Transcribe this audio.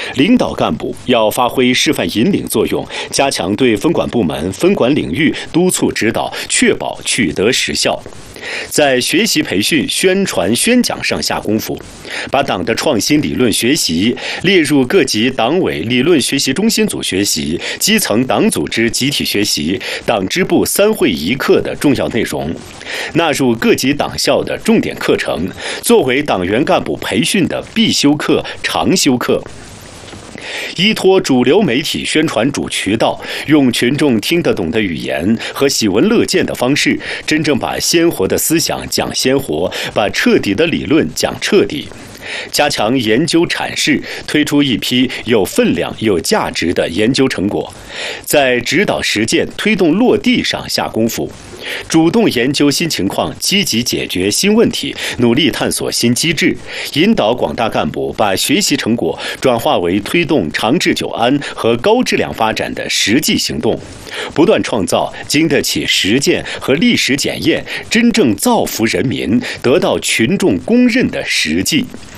领导干部要发挥示范引领作用，加强对分管部门、分管领域督促指导，确保取得实效。在学习培训、宣传宣讲上下功夫，把党的创新理论学习列入各级党委理论学习中心组学习、基层党组织集体学习、党支部3会1课的重要内容，纳入各级党校的重点课程，作为党员干部培训的必修课、常修课。依托主流媒体宣传主渠道，用群众听得懂的语言和喜闻乐见的方式，真正把鲜活的思想讲鲜活，把彻底的理论讲彻底。加强研究阐释，推出一批有分量、有价值的研究成果，在指导实践、推动落地上下功夫，主动研究新情况，积极解决新问题，努力探索新机制，引导广大干部把学习成果转化为推动长治久安和高质量发展的实际行动，不断创造经得起实践和历史检验、真正造福人民、得到群众公认的实际。